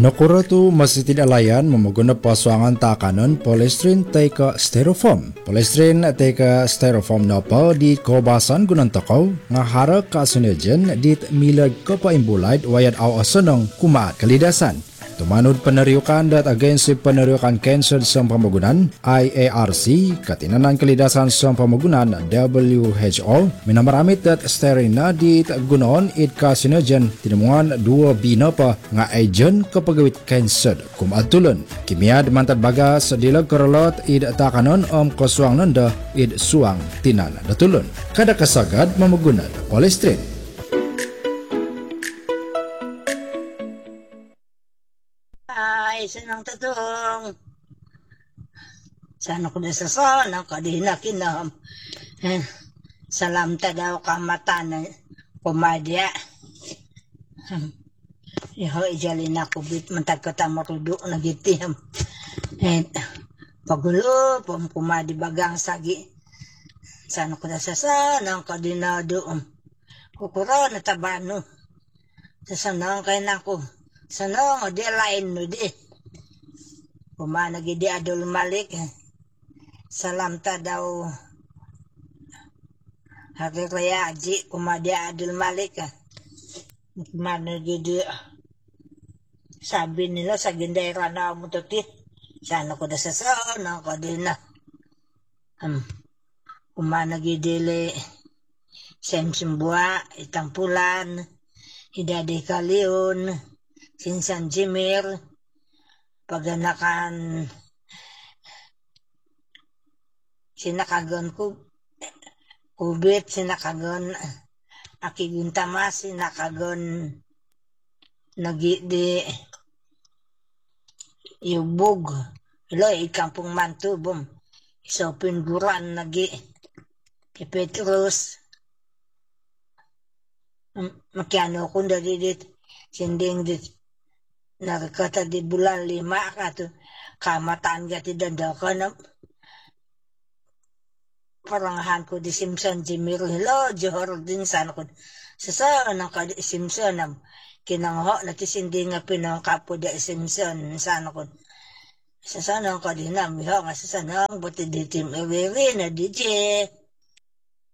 Nakuratu masitid alayan mamaguna paswangan takanon polystyrene teka styrofoam. Polystyrene teka styrofoam na pa di kobasan gunan takaw nga hara kasunedyan dit milag kapaimbulaid wayad aw asanong kumaat kalidasan. Tumanod panariukan dat Agency Panariukan Cancer sa Pamagunan IARC katinanan kalidasan sa Pamagunan WHO minamaramit dat styrene na dit gunon it carcinogen tinamungan 2 bina pa nga agent kapagawit cancer kumatulon kimiad mantad bagas dilag korolot id takanon kaswang nanda id suang tinan datulon kada kasagad mamagunan polystyrene. Sinang tatong sana ko na sa sana kadina kinam salam ta daw kamatan kumadya iho ijalina kubit mantag katamarudo na gitim pagulo pom kumadi bagang sagi sana ko na sa sana kadina doon kukura na tabano sa sanang kay nako sana di lain no di kumana gidi Adol Malik salam ta daw hakikaya aji kumadi Adol Malik kumana gidi sabi nila sa gindera na mututi sana ko da sa sana ko din na kumana gidi le semsimbua itampulan hidade kalion sinsan jimir paganakan sinakagon ko kubit sinakagon akiguntama sinakagon nagidi yubog ilo ikampung mantubom isopin guran nagi Petrus makiano kung dadidit sinding dit nakakata di bulan 5 kato kamataan gati dandakan parangahan ko di Simpson Jimiro hello johor din sana ko sasaan ang ka di Simpson kinangho na tisindi nga pinangkapo di Simpson sana ko sasaan ang ka di namiho nga sasaan ang buti di Tim Eweri na DJ